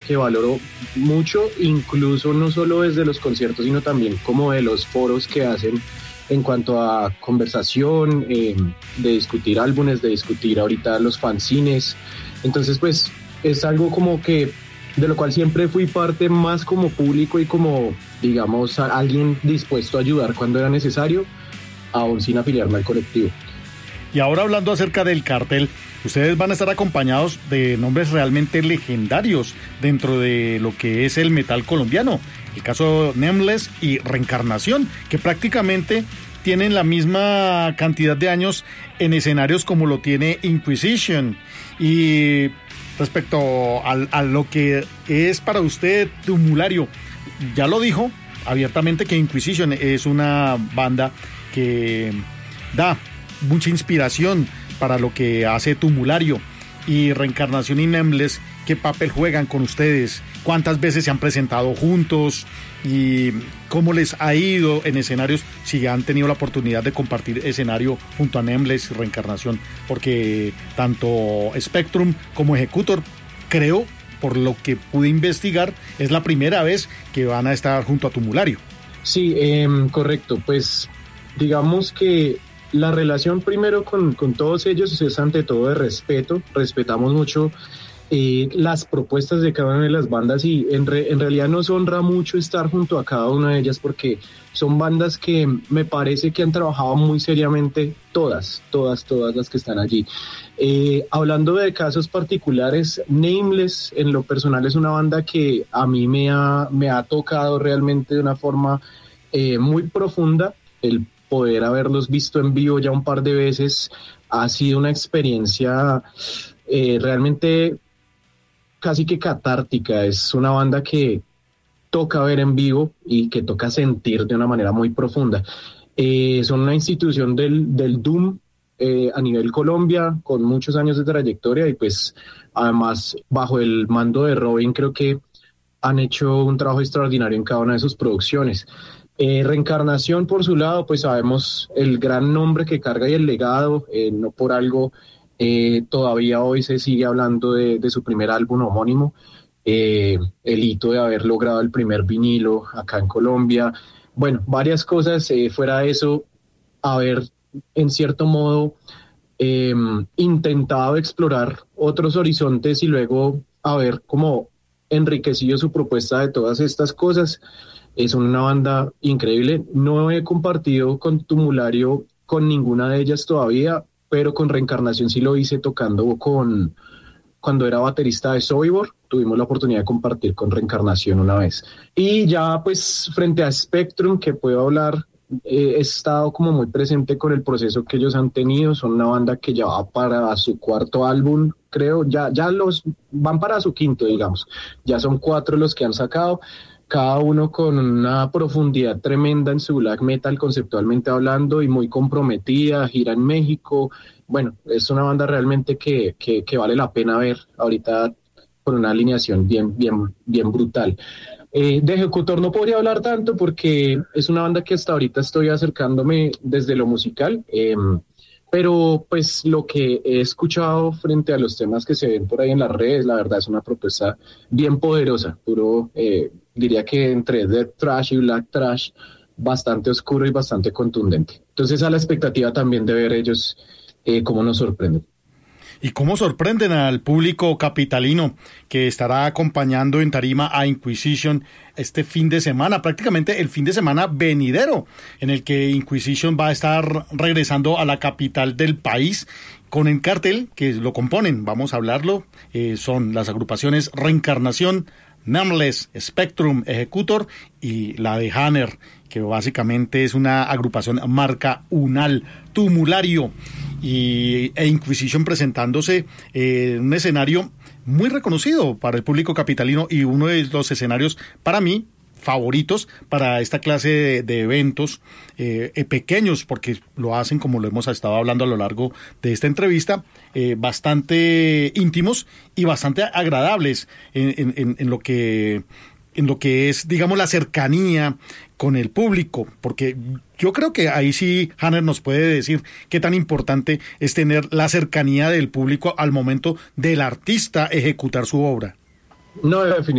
que valoro mucho, incluso no solo desde los conciertos, sino también como de los foros que hacen en cuanto a conversación, de discutir álbumes, de discutir ahorita los fanzines. Entonces, pues, es algo como que de lo cual siempre fui parte más como público y como, digamos, alguien dispuesto a ayudar cuando era necesario, aún sin afiliarme al colectivo. Y ahora hablando acerca del cartel, ustedes van a estar acompañados de nombres realmente legendarios dentro de lo que es el metal colombiano. El caso Nameless y Reencarnación, que prácticamente tienen la misma cantidad de años en escenarios como lo tiene Inquisition. Y respecto a lo que es para usted Tumulario, ya lo dijo abiertamente que Inquisition es una banda que da mucha inspiración para lo que hace Tumulario. Y Reencarnación y Nameless, ¿qué papel juegan con ustedes? ¿Cuántas veces se han presentado juntos? ¿Y cómo les ha ido en escenarios si han tenido la oportunidad de compartir escenario junto a Nameless y Reencarnación? Porque tanto Spectrum como Executor, creo, por lo que pude investigar, es la primera vez que van a estar junto a Tumulario. Sí, correcto. Pues digamos que la relación primero con todos ellos es ante todo de respeto. Respetamos mucho las propuestas de cada una de las bandas y en realidad nos honra mucho estar junto a cada una de ellas porque son bandas que me parece que han trabajado muy seriamente todas las que están allí. Hablando de casos particulares, Nameless en lo personal es una banda que a mí me ha tocado realmente de una forma muy profunda. El poder haberlos visto en vivo ya un par de veces ha sido una experiencia realmente casi que catártica. Es una banda que toca ver en vivo y que toca sentir de una manera muy profunda. Son una institución del Doom a nivel Colombia, con muchos años de trayectoria y pues además bajo el mando de Robin creo que han hecho un trabajo extraordinario en cada una de sus producciones. Reencarnación, por su lado, pues sabemos el gran nombre que carga y el legado, no por algo todavía hoy se sigue hablando de su primer álbum homónimo, el hito de haber logrado el primer vinilo acá en Colombia. Bueno, varias cosas, fuera de eso, haber en cierto modo intentado explorar otros horizontes y luego haber como enriquecido su propuesta de todas estas cosas. Es una banda increíble. No he compartido con Tumulario con ninguna de ellas todavía, pero con Reencarnación sí lo hice tocando cuando era baterista de Sobibor. Tuvimos la oportunidad de compartir con Reencarnación una vez. Y ya pues frente a Spectrum, que puedo hablar, he estado como muy presente con el proceso que ellos han tenido. Son una banda que ya va para su cuarto álbum, creo. Ya los van para su quinto, digamos. Ya son 4 los que han sacado, cada uno con una profundidad tremenda en su black metal conceptualmente hablando y muy comprometida, gira en México. Bueno, es una banda realmente que vale la pena ver ahorita con una alineación bien brutal. De Executor no podría hablar tanto porque es una banda que hasta ahorita estoy acercándome desde lo musical, pero pues lo que he escuchado frente a los temas que se ven por ahí en las redes, la verdad es una propuesta bien poderosa, puro, diría que entre Death Thrash y Black Thrash, bastante oscuro y bastante contundente. Entonces a la expectativa también de ver ellos cómo nos sorprenden. ¿Y cómo sorprenden al público capitalino que estará acompañando en tarima a Inquisition este fin de semana, prácticamente el fin de semana venidero, en el que Inquisition va a estar regresando a la capital del país con el cartel que lo componen? Vamos a hablarlo, son las agrupaciones Reencarnación, Nameless, Spectrum, Executor y la de Hanner, que básicamente es una agrupación marca Unal, Tumulario e Inquisition presentándose en un escenario muy reconocido para el público capitalino y uno de los escenarios para mí favoritos para esta clase de eventos pequeños, porque lo hacen, como lo hemos estado hablando a lo largo de esta entrevista, bastante íntimos y bastante agradables en lo que es, digamos, la cercanía con el público, porque yo creo que ahí sí Hanner nos puede decir qué tan importante es tener la cercanía del público al momento del artista ejecutar su obra. No, definitivamente.